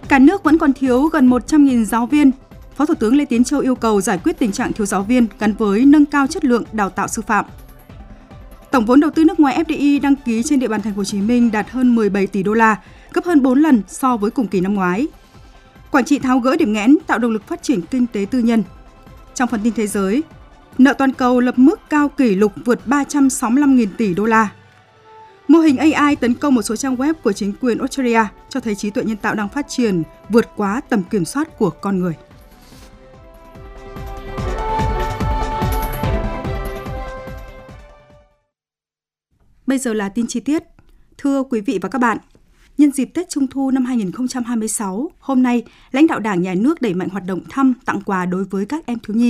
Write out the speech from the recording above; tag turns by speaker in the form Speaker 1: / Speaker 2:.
Speaker 1: Cả nước vẫn còn thiếu gần 100.000 giáo viên. Phó Thủ tướng Lê Tiến Châu yêu cầu giải quyết tình trạng thiếu giáo viên gắn với nâng cao chất lượng đào tạo sư phạm. Tổng vốn đầu tư nước ngoài FDI đăng ký trên địa bàn Thành phố Hồ Chí Minh đạt hơn 17 tỷ đô la, gấp hơn 4 lần so với cùng kỳ năm ngoái. Quảng Trị tháo gỡ điểm nghẽn, tạo động lực phát triển kinh tế tư nhân. Trong phần tin thế giới, nợ toàn cầu lập mức cao kỷ lục vượt 365.000 tỷ đô la. Mô hình AI tấn công một số trang web của chính quyền Australia cho thấy trí tuệ nhân tạo đang phát triển vượt quá tầm kiểm soát của con người. Bây giờ là tin chi tiết. Thưa quý vị và các bạn, nhân dịp Tết Trung thu năm 2026, hôm nay, lãnh đạo Đảng, Nhà nước đẩy mạnh hoạt động thăm, tặng quà đối với các em thiếu nhi